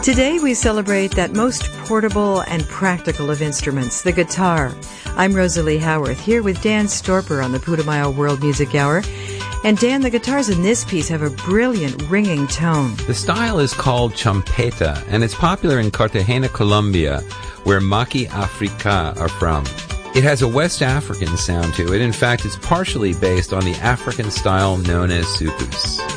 Today we celebrate that most portable and practical of instruments, the guitar. I'm Rosalie Howarth, here with Dan Storper on the Putumayo World Music Hour. And Dan, the guitars in this piece have a brilliant ringing tone. The style is called champeta, and it's popular in Cartagena, Colombia, where Maki Africa are from. It has a West African sound to it. In fact, it's partially based on the African style known as soukous.